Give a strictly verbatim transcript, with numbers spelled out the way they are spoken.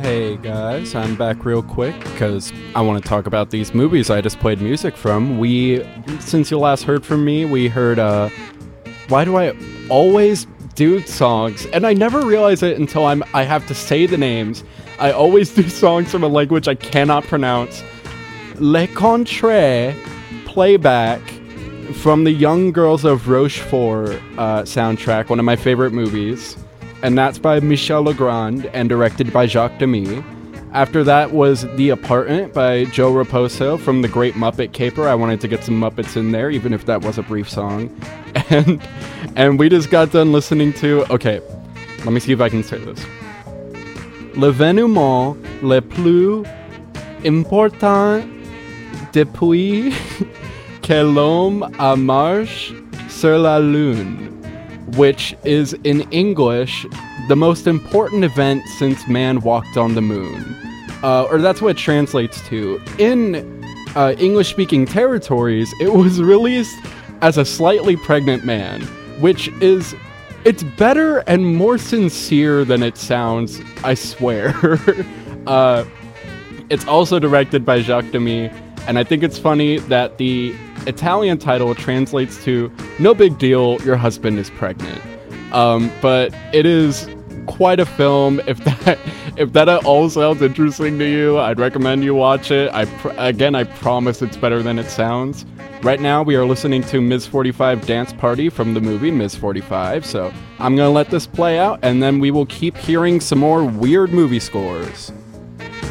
Hey guys, I'm back real quick because I want to talk about these movies I just played music from. We, since you last heard from me, we heard, uh, Why Do I Always Do Songs? And I never realize it until I'm, I have to say the names. I always do songs from a language I cannot pronounce. Le Contraire Playback from the Young Girls of Rochefort uh, soundtrack, one of my favorite movies. And that's by Michel Legrand and directed by Jacques Demy. After that was The Apartment by Joe Raposo from The Great Muppet Caper. I wanted to get some Muppets in there, even if that was a brief song. And and we just got done listening to... Okay, let me see if I can say this. L'événement le plus important depuis que l'homme a marché sur la lune, which is in English, the most important event since man walked on the moon. Uh, or that's what it translates to. In uh, English-speaking territories, it was released as a slightly pregnant man, which is, it's better and more sincere than it sounds, I swear. uh, it's also directed by Jacques Demy, and I think it's funny that the Italian title translates to "No big deal, your husband is pregnant." Um, but it is quite a film. If that if that at all sounds interesting to you, I'd recommend you watch it. I pr- again, I promise it's better than it sounds. Right now, we are listening to Ms. forty-five Dance Party from the movie Ms. forty-five. So I'm gonna let this play out, and then we will keep hearing some more weird movie scores.